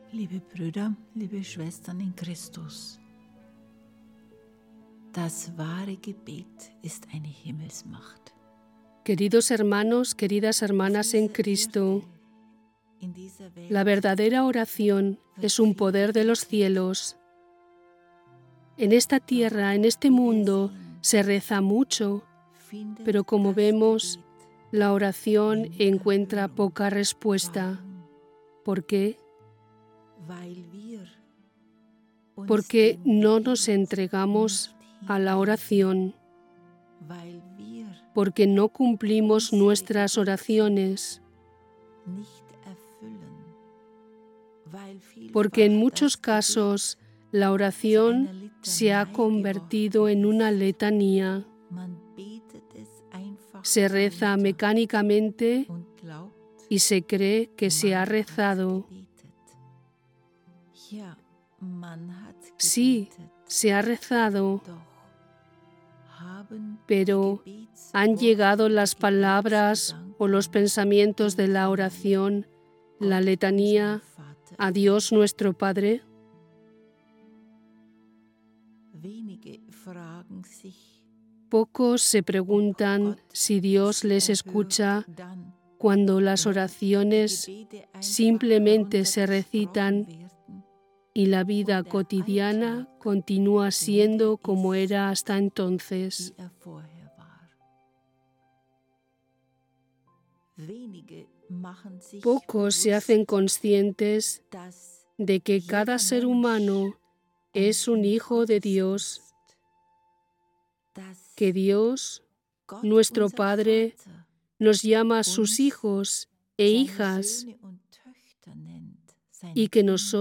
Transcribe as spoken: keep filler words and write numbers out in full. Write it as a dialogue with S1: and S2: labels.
S1: Liebe Brüder, liebe Schwestern in Christus, das wahre Gebet ist eine Himmelsmacht.
S2: Queridos hermanos, queridas hermanas en Cristo, la verdadera oración es un poder de los cielos. En esta tierra, en este mundo, se reza mucho, pero como vemos, la oración encuentra poca respuesta. ¿Por qué? Porque no nos entregamos a la oración, porque no cumplimos nuestras oraciones, porque en muchos casos la oración se ha convertido en una letanía. Se reza mecánicamente y se cree que se ha rezado. Sí, se ha rezado, pero ¿han llegado las palabras o los pensamientos de la oración, la letanía, a Dios nuestro Padre? Pocos se preguntan si Dios les escucha cuando las oraciones simplemente se recitan y la vida cotidiana continúa siendo como era hasta entonces. Pocos se hacen conscientes de que cada ser humano es un hijo de Dios, que Dios, nuestro Padre, nos llama sus hijos e hijas y que nosotros